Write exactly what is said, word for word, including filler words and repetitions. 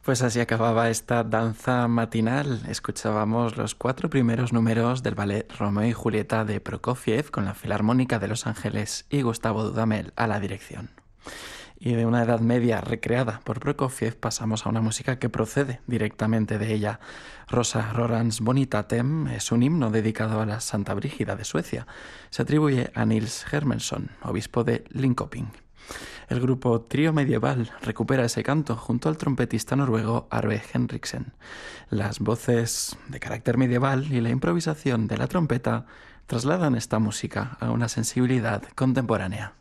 Pues así acababa esta danza matinal. Escuchábamos los cuatro primeros números del ballet Romeo y Julieta de Prokofiev con la Filarmónica de Los Ángeles y Gustavo Dudamel a la dirección. Y de una Edad Media recreada por Prokofiev pasamos a una música que procede directamente de ella. Rosa Rorans Bonitatem es un himno dedicado a la Santa Brígida de Suecia. Se atribuye a Nils Hermensson, obispo de Linköping. El grupo Trío Medieval recupera ese canto junto al trompetista noruego Arve Henriksen. Las voces de carácter medieval y la improvisación de la trompeta trasladan esta música a una sensibilidad contemporánea.